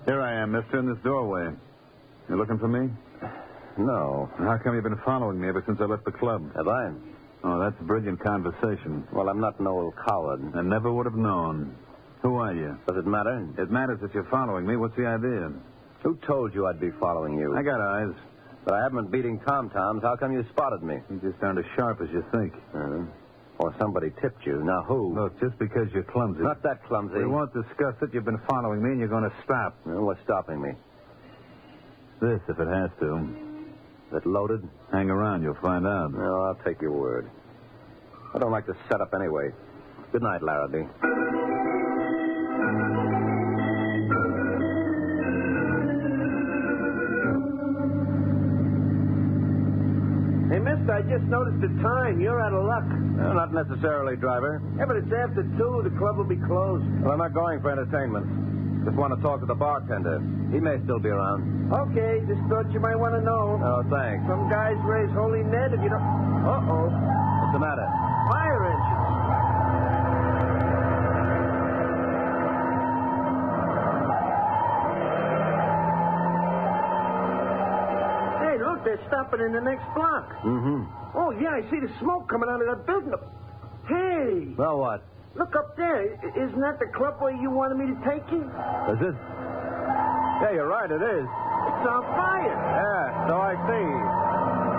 Here I am, mister, in this doorway. You looking for me? No. How come you've been following me ever since I left the club? Have I? Oh, that's brilliant conversation. Well, I'm not an old coward. I never would have known. Who are you? Does it matter? It matters if you're following me. What's the idea? Who told you I'd be following you? I got eyes. But I haven't been beating tom-toms. How come you spotted me? You just aren't as sharp as you think. Or somebody tipped you. Now, who? Look, just because you're clumsy. Not that clumsy. We won't discuss it. You've been following me, and you're going to stop. Well, what's stopping me? This, if it has to. Is it loaded? Hang around. You'll find out. No, I'll take your word. I don't like to set up anyway. Good night, Larrabee. Hey, mister, I just noticed the time. You're out of luck. No, not necessarily, driver. Yeah, but it's after 2. The club will be closed. Well, I'm not going for entertainment. Just want to talk to the bartender. He may still be around. Okay, just thought you might want to know. Oh, thanks. Some guys raise holy Ned if you don't... Uh-oh. What's the matter? Fire engine. Hey, look, they're stopping in the next block. Mm-hmm. Oh, yeah, I see the smoke coming out of that building. Hey, Well, what? look up there. Isn't that the club where you wanted me to take you? Is it? Yeah, you're right, it is. It's on fire. Yeah, so I see.